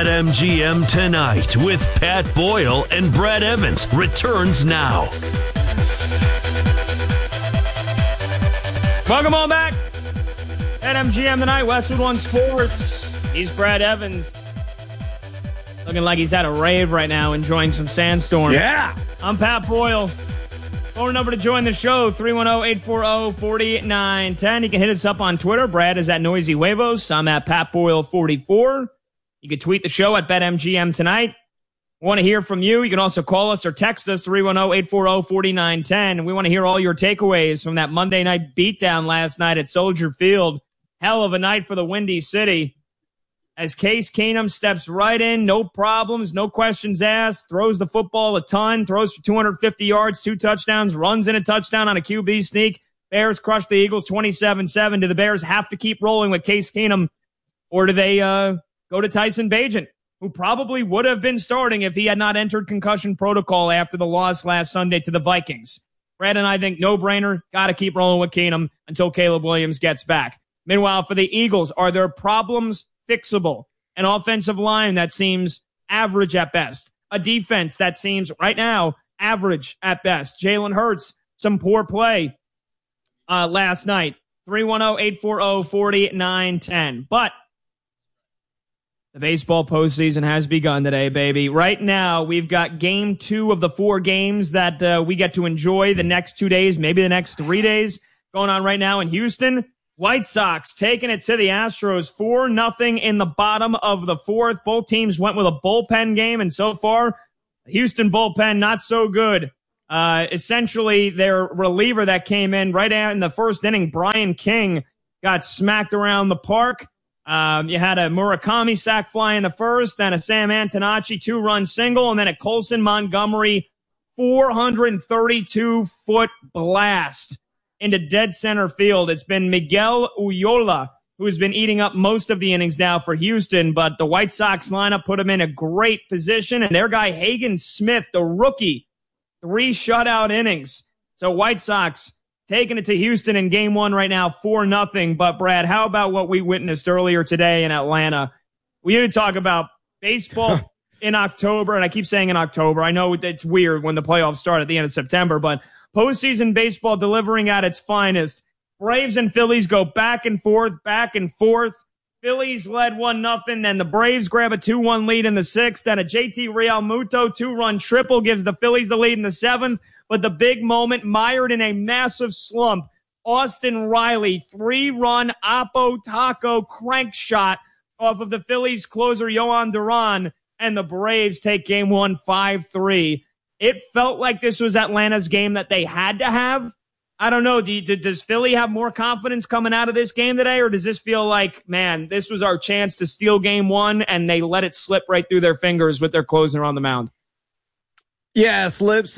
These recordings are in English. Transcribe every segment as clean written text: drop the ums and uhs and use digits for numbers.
BetMGM Tonight with Pat Boyle and Brad Evans returns now. Welcome on back. BetMGM Tonight, Westwood One Sports. He's Brad Evans. Looking like he's at a rave right now, enjoying some sandstorm. Yeah. I'm Pat Boyle. Phone number to join the show, 310-840-4910. You can hit us up on Twitter. Brad is at Noisy Huevos. I'm at Pat Boyle 44. You can tweet the show at BetMGM Tonight. Want to hear from you. You can also call us or text us, 310-840-4910. We want to hear all your takeaways from that Monday night beatdown last night at Soldier Field. Hell of a night for the Windy City. As Case Keenum steps right in, no problems, no questions asked, throws the football a ton, throws for 250 yards, 2 touchdowns, runs in a touchdown on a QB sneak. Bears crush the Eagles 27-7. Do the Bears have to keep rolling with Case Keenum, or do they go to Tyson Bagent, who probably would have been starting if he had not entered concussion protocol after the loss last Sunday to the Vikings? Brad and I think no-brainer, got to keep rolling with Keenum until Caleb Williams gets back. Meanwhile, for the Eagles, are there problems fixable? An offensive line that seems average at best. A defense that seems, right now, average at best. Jalen Hurts, some poor play last night. 310-840-4910. But the baseball postseason has begun today, baby. Right now, we've got game 2 of the 4 games that we get to enjoy the next 2 days, maybe the next 3 days, going on right now in Houston. White Sox taking it to the Astros 4-0 in the bottom of the 4th. Both teams went with a bullpen game, and so far, the Houston bullpen not so good. Essentially, their reliever that came in right out in the first inning, Brian King, got smacked around the park. You had a Murakami sac fly in the first, then a Sam Antonacci 2-run single, and then a Colson Montgomery 432-foot blast into dead center field. It's been Miguel Ulloa who's been eating up most of the innings now for Houston, but the White Sox lineup put him in a great position, and their guy Hagen Smith, the rookie, 3 shutout innings. So White Sox taking it to Houston in game 1 right now, 4-0. But, Brad, how about what we witnessed earlier today in Atlanta? We need to talk about baseball in October, and I keep saying in October. I know it's weird when the playoffs start at the end of September, but postseason baseball delivering at its finest. Braves and Phillies go back and forth, back and forth. Phillies led 1-0, then the Braves grab a 2-1 lead in the 6th, then a JT Realmuto 2-run triple gives the Phillies the lead in the 7th. But the big moment, mired in a massive slump, Austin Riley, 3-run Oppo Taco crank shot off of the Phillies closer, Yohan Duran, and the Braves take game 1 5-3. It felt like this was Atlanta's game that they had to have. I don't know. Does Philly have more confidence coming out of this game today, or does this feel like, man, this was our chance to steal game 1, and they let it slip right through their fingers with their closer on the mound? Yeah, slipping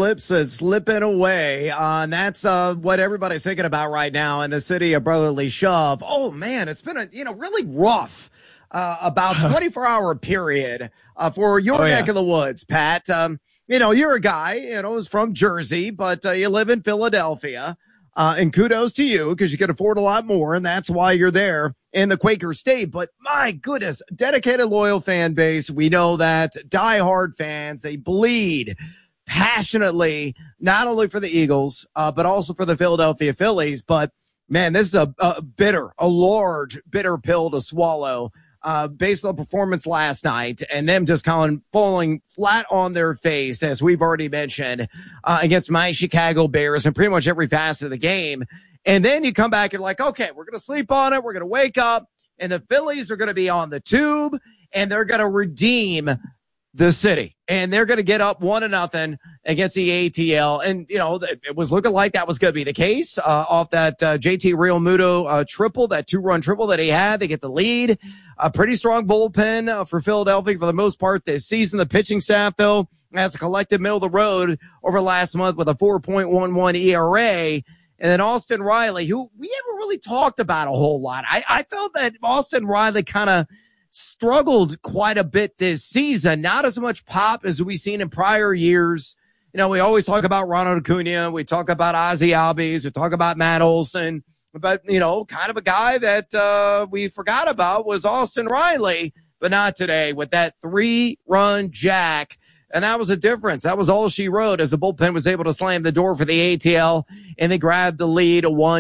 away. And that's what everybody's thinking about right now in the city of brotherly shove. Oh, man, it's been a really rough about 24-hour period for your neck of the woods, Pat. You're a guy, who's from Jersey, but you live in Philadelphia. And kudos to you because you can afford a lot more, and that's why you're there in the Quaker State. But my goodness, dedicated, loyal fan base. We know that diehard fans, they bleed passionately, not only for the Eagles, but also for the Philadelphia Phillies. But man, this is a large, bitter pill to swallow. Based on the performance last night and them just falling flat on their face, as we've already mentioned, against my Chicago Bears in pretty much every facet of the game. And then you come back and like, okay, we're going to sleep on it. We're going to wake up, and the Phillies are going to be on the tube, and they're going to redeem the city, and they're going to get up 1-0 against the ATL. And, it was looking like that was going to be the case, off that, JT Realmuto, triple, that 2-run triple that he had. They get the lead. A pretty strong bullpen for Philadelphia for the most part this season. The pitching staff, though, has a collective middle of the road over last month with a 4.11 ERA. And then Austin Riley, who we haven't really talked about a whole lot. I felt that Austin Riley kind of struggled quite a bit this season. Not as much pop as we've seen in prior years. We always talk about Ronald Acuna. We talk about Ozzie Albies. We talk about Matt Olson. But, kind of a guy that we forgot about was Austin Riley. but not today with that 3-run jack. And that was a difference. That was all she wrote as the bullpen was able to slam the door for the ATL and they grabbed the lead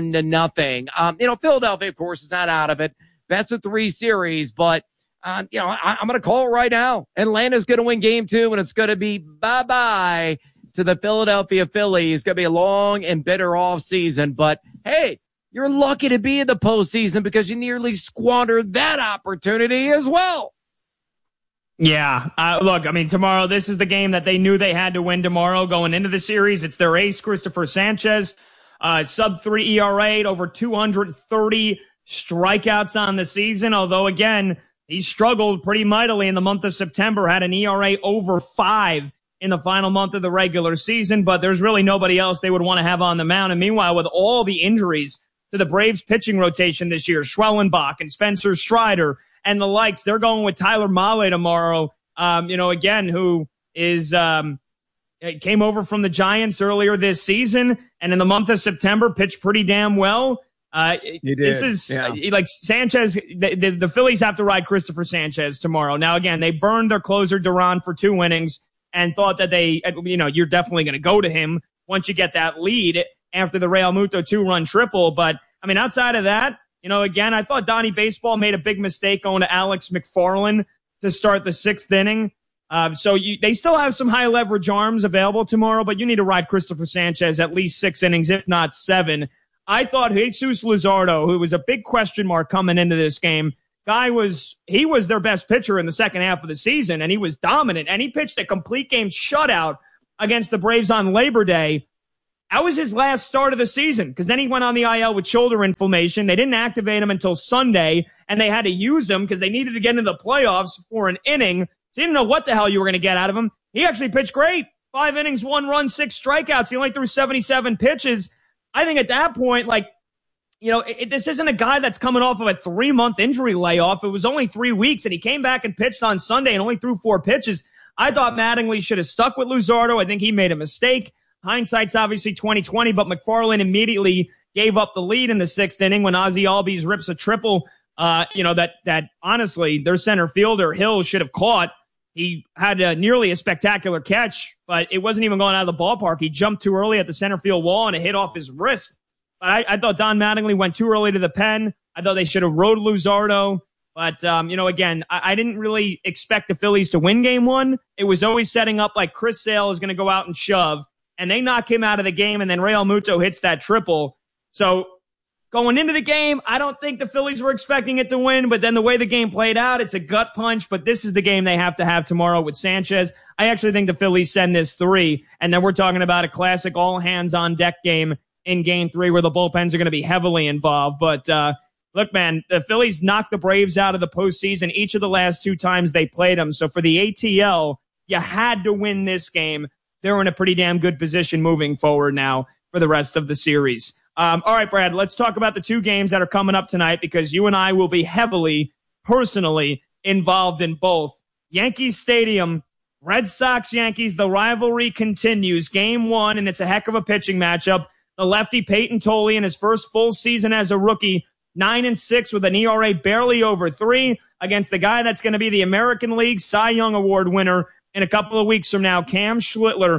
1-0. Philadelphia, of course, is not out of it. Best of 3 series, but I'm going to call it right now. Atlanta's going to win game 2, and it's going to be bye-bye to the Philadelphia Phillies. It's going to be a long and bitter off season, but hey, you're lucky to be in the postseason because you nearly squandered that opportunity as well. Yeah. Look, tomorrow, this is the game that they knew they had to win tomorrow going into the series. It's their ace, Christopher Sanchez, sub-3 ERA, over 230 strikeouts on the season. Although, again, he struggled pretty mightily in the month of September, had an ERA over 5 in the final month of the regular season, but there's really nobody else they would want to have on the mound. And meanwhile, with all the injuries to the Braves pitching rotation this year, Schwellenbach and Spencer Strider and the likes, they're going with Tyler Mahle tomorrow, who is came over from the Giants earlier this season, and in the month of September pitched pretty damn well. This is like Sanchez. The Phillies have to ride Christopher Sanchez tomorrow. Now, again, they burned their closer Duran for 2 innings and thought that you're definitely going to go to him once you get that lead after the Real Muto 2-run triple. But outside of that, again, I thought Donnie Baseball made a big mistake going to Alex McFarland to start the 6th inning. They still have some high leverage arms available tomorrow, but you need to ride Christopher Sanchez at least 6 innings, if not 7. I thought Jesus Luzardo, who was a big question mark coming into this game, he was their best pitcher in the second half of the season, and he was dominant, and he pitched a complete game shutout against the Braves on Labor Day. That was his last start of the season, because then he went on the IL with shoulder inflammation. They didn't activate him until Sunday, and they had to use him because they needed to get into the playoffs for an inning. So you didn't know what the hell you were going to get out of him. He actually pitched great. 5 innings, 1 run, 6 strikeouts. He only threw 77 pitches. I think at that point, this isn't a guy that's coming off of a 3-month injury layoff. It was only 3 weeks, and he came back and pitched on Sunday and only threw 4 pitches. I thought Mattingly should have stuck with Luzardo. I think he made a mistake. Hindsight's obviously 20/20, but McFarland immediately gave up the lead in the 6th inning when Ozzie Albies rips a triple. That honestly their center fielder Hill should have caught. He had nearly a spectacular catch, but it wasn't even going out of the ballpark. He jumped too early at the center field wall and it hit off his wrist. But I thought Don Mattingly went too early to the pen. I thought they should have rode Luzardo. But, again, I didn't really expect the Phillies to win game 1. It was always setting up like Chris Sale is going to go out and shove. And they knock him out of the game, and then Real Muto hits that triple. So going into the game, I don't think the Phillies were expecting it to win, but then the way the game played out, it's a gut punch. But this is the game they have to have tomorrow with Sanchez. I actually think the Phillies send this 3, and then we're talking about a classic all-hands-on-deck game in game 3 where the bullpens are going to be heavily involved. But look, man, the Phillies knocked the Braves out of the postseason each of the last 2 times they played them. So for the ATL, you had to win this game. They're in a pretty damn good position moving forward now for the rest of the series. All right, Brad, let's talk about the 2 games that are coming up tonight because you and I will be heavily, personally involved in both. Yankees Stadium, Red Sox-Yankees, the rivalry continues. Game 1, and it's a heck of a pitching matchup. The lefty Peyton Tolley in his first full season as a rookie, 9-6 with an ERA barely over 3 against the guy that's going to be the American League Cy Young Award winner in a couple of weeks from now, Cam Schlittler,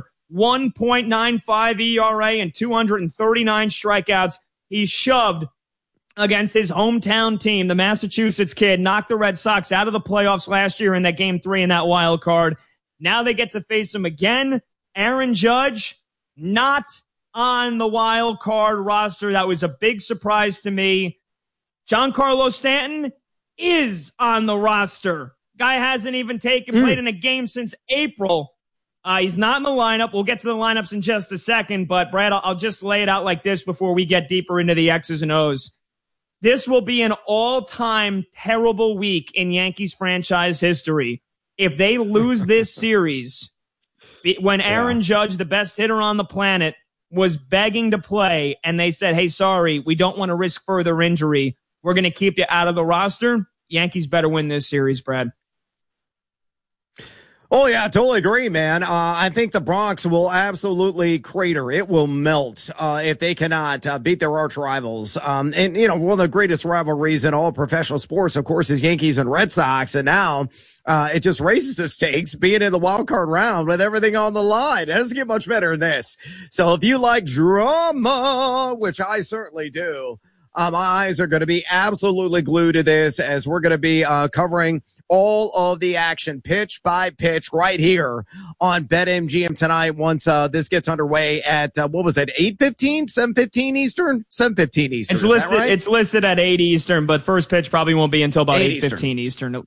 1.95 ERA and 239 strikeouts. He shoved against his hometown team, the Massachusetts kid, knocked the Red Sox out of the playoffs last year in that game 3 in that wild card. Now they get to face him again. Aaron Judge, not on the wild card roster. That was a big surprise to me. Giancarlo Stanton is on the roster. Guy hasn't even played in a game since April. He's not in the lineup. We'll get to the lineups in just a second, but Brad, I'll just lay it out like this before we get deeper into the X's and O's. This will be an all-time terrible week in Yankees franchise history. If they lose this series, when Aaron Judge, the best hitter on the planet, was begging to play, and they said, hey, sorry, we don't want to risk further injury. We're going to keep you out of the roster. Yankees better win this series, Brad. Oh, yeah, I totally agree, man. I think the Bronx will absolutely crater. It will melt if they cannot beat their arch rivals. And, one of the greatest rivalries in all professional sports, of course, is Yankees and Red Sox. And now it just raises the stakes being in the wild card round with everything on the line. It doesn't get much better than this. So if you like drama, which I certainly do, my eyes are going to be absolutely glued to this as we're going to be covering all of the action pitch by pitch right here on BetMGM tonight once this gets underway at, 8:15, 7:15 Eastern? 7:15 Eastern. It's listed, right? It's listed at 8 Eastern, but first pitch probably won't be until about 8:15 Eastern.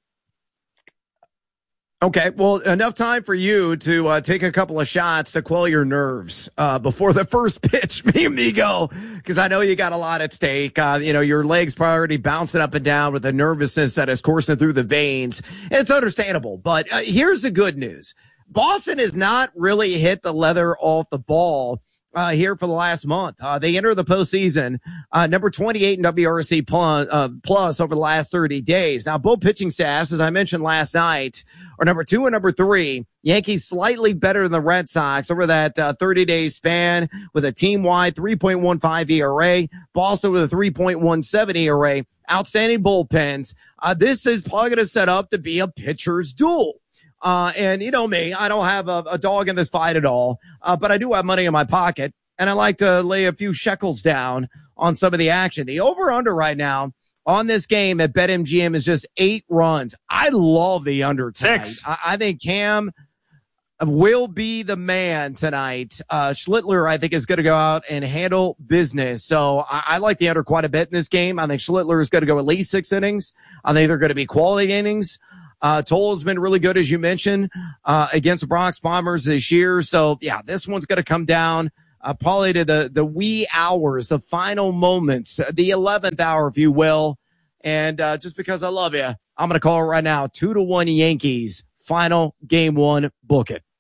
Okay, well, enough time for you to take a couple of shots to quell your nerves before the first pitch, me and Migo, because I know you got a lot at stake. Your legs probably already bouncing up and down with the nervousness that is coursing through the veins. It's understandable, but here's the good news. Boston has not really hit the leather off the ball here for the last month. They enter the postseason, number 28 in WRC plus over the last 30 days. Now, both pitching staffs, as I mentioned last night, are number 2 and number 3. Yankees slightly better than the Red Sox over that 30-day span with a team-wide 3.15 ERA. Boston with a 3.17 ERA. Outstanding bullpens. This is probably going to set up to be a pitcher's duel. And you know me, I don't have a dog in this fight at all, but I do have money in my pocket, and I like to lay a few shekels down on some of the action. The over-under right now on this game at BetMGM is just 8 runs. I love the under tonight. 6. I think Cam will be the man tonight. Schlittler, I think, is going to go out and handle business. So I like the under quite a bit in this game. I think Schlittler is going to go at least 6 innings. I think they're going to be quality innings. Toll has been really good, as you mentioned, against the Bronx Bombers this year. So, yeah, this one's going to come down probably to the wee hours, the final moments, the 11th hour, if you will. And just because I love you, I'm going to call it right now, 2-1 Yankees, final game 1, book it.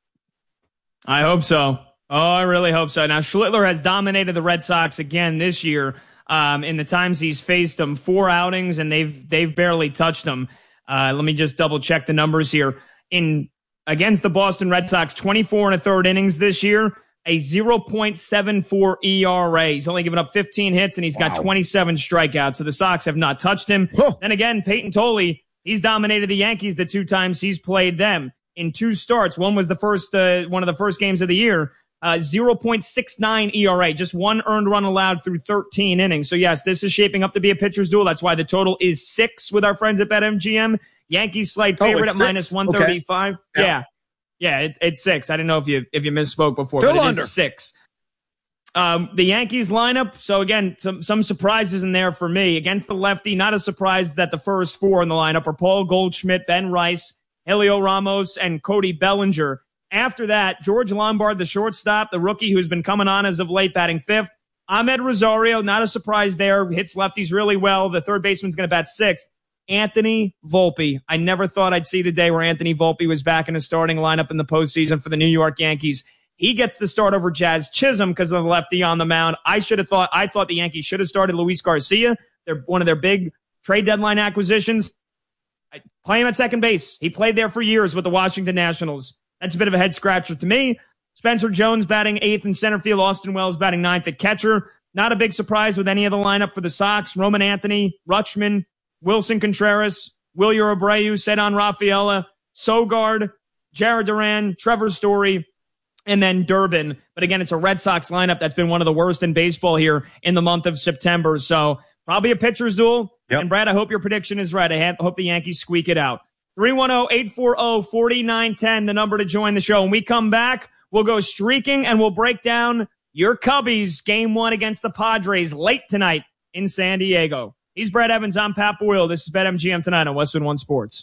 I hope so. Oh, I really hope so. Now, Schlittler has dominated the Red Sox again this year in the times he's faced them. 4 outings, and they've barely touched them. Let me just double check the numbers here. Against the Boston Red Sox, 24 1/3 innings this year, a 0.74 ERA. He's only given up 15 hits, and he's got 27 strikeouts. So the Sox have not touched him. Then again, Peyton Tolle, he's dominated the Yankees the 2 times he's played them in 2 starts. One was the first, one of the first games of the year. 0.69 ERA, just 1 earned run allowed through 13 innings. So yes, this is shaping up to be a pitcher's duel. That's why the total is 6 with our friends at BetMGM. Yankees slight favorite at minus 135. Okay. Yeah, it's 6. I didn't know if you misspoke before, but it is 6. The Yankees lineup. So again, some surprises in there for me against the lefty. Not a surprise that the first 4 in the lineup are Paul Goldschmidt, Ben Rice, Helio Ramos, and Cody Bellinger. After that, George Lombard, the shortstop, the rookie who's been coming on as of late, batting 5th. Ahmed Rosario, not a surprise there, hits lefties really well. The third baseman's going to bat 6th. Anthony Volpe. I never thought I'd see the day where Anthony Volpe was back in a starting lineup in the postseason for the New York Yankees. He gets the start over Jazz Chisholm because of the lefty on the mound. I thought the Yankees should have started Luis Garcia. They're one of their big trade deadline acquisitions. Play him at second base. He played there for years with the Washington Nationals. That's a bit of a head scratcher to me. Spencer Jones batting 8th in center field. Austin Wells batting 9th at catcher. Not a big surprise with any of the lineup for the Sox. Roman Anthony, Rutschman, Wilson Contreras, Wilyer Abreu, Cedon Rafaela, Sogard, Jared Duran, Trevor Story, and then Durbin. But again, it's a Red Sox lineup that's been one of the worst in baseball here in the month of September. So probably a pitcher's duel. Yep. And Brad, I hope your prediction is right. I hope the Yankees squeak it out. 310-840-4910, the number to join the show. When we come back, we'll go streaking and we'll break down your Cubbies game 1 against the Padres late tonight in San Diego. He's Brad Evans. I'm Pat Boyle. This is BetMGM tonight on Westwood One Sports.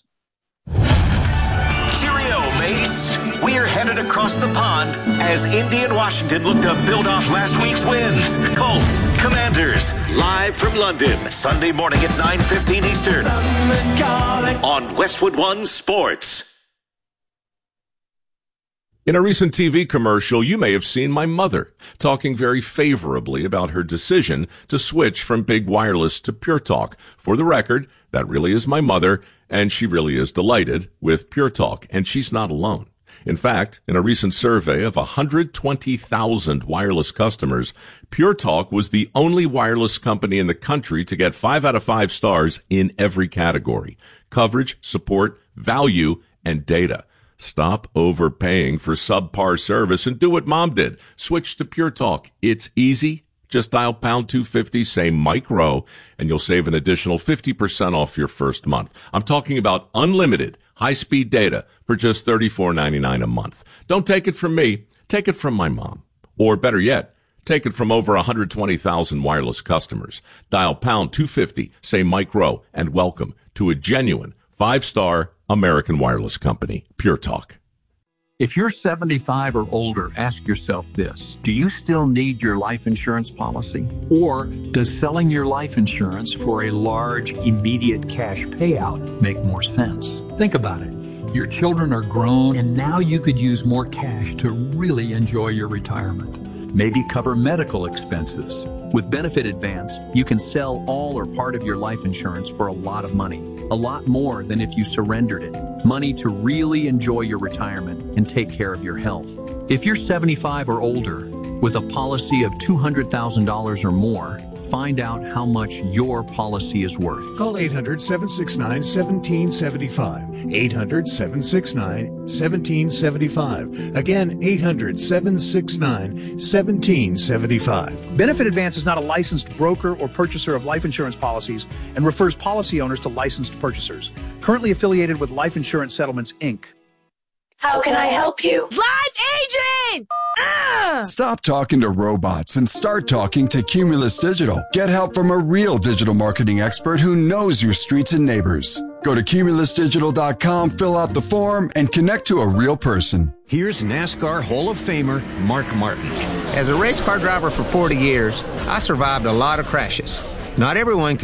Cheerio, mates. We're headed across the pond as Indy and Washington look to build off last week's wins. Colts, Commanders, live from London, Sunday morning at 9:15 Eastern on Westwood One Sports. In a recent TV commercial, you may have seen my mother talking very favorably about her decision to switch from big wireless to Pure Talk. For the record, that really is my mother, and she really is delighted with Pure Talk, and she's not alone. In fact, in a recent survey of 120,000 wireless customers, Pure Talk was the only wireless company in the country to get 5 out of 5 stars in every category: coverage, support, value, and data. Stop overpaying for subpar service and do what Mom did. Switch to Pure Talk. It's easy. Just dial pound 250, say Mike Rowe, and you'll save an additional 50% off your first month. I'm talking about unlimited high-speed data for just $34.99 a month. Don't take it from me. Take it from my mom. Or better yet, take it from over 120,000 wireless customers. Dial pound 250, say Mike Rowe, and welcome to a genuine 5-star American wireless company, Pure Talk. If you're 75 or older, ask yourself this: do you still need your life insurance policy? Or does selling your life insurance for a large, immediate cash payout make more sense? Think about it. Your children are grown, and now you could use more cash to really enjoy your retirement. Maybe cover medical expenses. With Benefit Advance, you can sell all or part of your life insurance for a lot of money. A lot more than if you surrendered it. Money to really enjoy your retirement and take care of your health. If you're 75 or older with a policy of $200,000 or more, find out how much your policy is worth. Call 800-769-1775. 800-769-1775. Again, 800-769-1775. Benefit Advance is not a licensed broker or purchaser of life insurance policies and refers policy owners to licensed purchasers. Currently affiliated with Life Insurance Settlements, Inc. How can I help you? Live agent! Stop talking to robots and start talking to Cumulus Digital. Get help from a real digital marketing expert who knows your streets and neighbors. Go to cumulusdigital.com, fill out the form, and connect to a real person. Here's NASCAR Hall of Famer Mark Martin. As a race car driver for 40 years, I survived a lot of crashes. Not everyone can